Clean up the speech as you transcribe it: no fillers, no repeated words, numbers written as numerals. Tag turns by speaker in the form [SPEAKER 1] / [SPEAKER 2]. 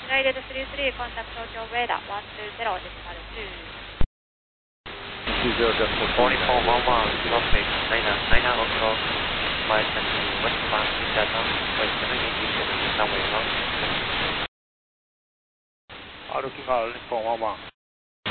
[SPEAKER 1] United 33, contact Tokyo Ueda 120.2.
[SPEAKER 2] 4411, traffic 99 also, flight to westbound Shinjata, west 787, runway 1.
[SPEAKER 3] 好，looking out, 411.